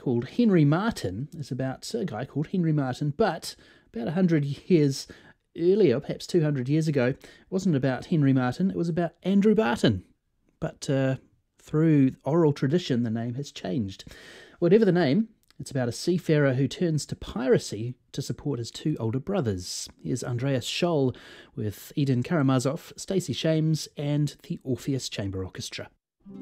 called Henry Martyn is about a guy called Henry Martyn, but about 100 years earlier, perhaps 200 years ago, it wasn't about Henry Martyn, it was about Andrew Barton. But through oral tradition, the name has changed. Whatever the name, it's about a seafarer who turns to piracy to support his two older brothers. Here's Andreas Scholl with Eden Karamazov, Stacey Shames, and the Orpheus Chamber Orchestra.